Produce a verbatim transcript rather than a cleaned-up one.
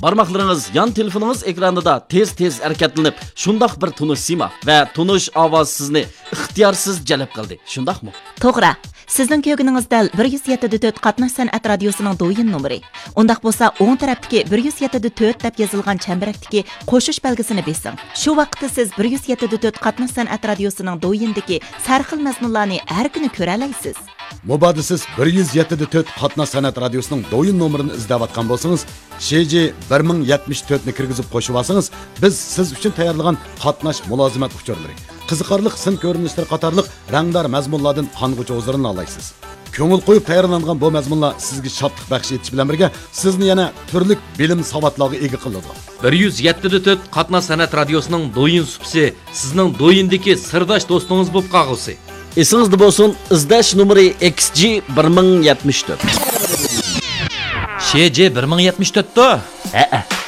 Barmaqlarınız yan telefonunuz ekranında tez-tez hareketlenip şundaq bir tunuş sima ve tunuş ovoz sizni ixtiyorsiz jalb qildi. Shundaqmi? To'g'ri. Sizning ko'rganingiz dal bir yuz yetti nuqta to'rt qatnash san'at radiosining do'yin nomeri. Undaq bo'lsa, o'ng tarafdagi bir yuz yetti nuqta to'rt deb yozilgan chambarakdagi qo'shish belgisini besing. Shu vaqtda siz bir yuz yetti nuqta to'rt qatnash san'at radiosining do'yindagi sarxil mazmunlarni har kuni ko'ra olasiz. Mubada siz bir yuz yetti nuqta to'rt qatnash san'at radiosining do'yin nomerini izlayotgan bo'lsangiz, Sh J bir ming yetmish to'rt ni kirgizib qo'shib olsangiz, biz siz uchun tayyorlagan qatnash mulozimat uchurlari, qiziqarli sin ko'rinishlar qatorliq rangdor mazmunlardan qong'uchi o'zlarini olaysiz. Ko'ngil qo'yib tayyorlangan bu mazmunlar sizga shodlik baxsh etish bilan birga sizni yana turli bilim savodlarga ega qiladi. bir yuz yetti nuqta to'rt qatnash san'at radiosining do'yin supsi sizning do'yindagi sirdosh do'stingiz bo'lib qolg'usi. Esingizda bo'lsin, izlash nomeri X G bir ming yetmish to'rt. Sh J bir ming yetmish to'rt da? Ha-ha.